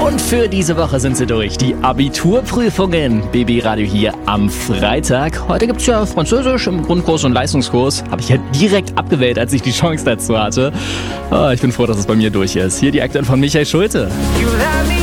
Und für diese Woche sind sie durch. Die Abiturprüfungen. BB Radio hier am Freitag. Heute gibt's ja Französisch im Grundkurs und Leistungskurs. Habe ich ja direkt abgewählt, als ich die Chance dazu hatte. Ich bin froh, dass es bei mir durch ist. Hier die Aktuelle von Michael Schulte.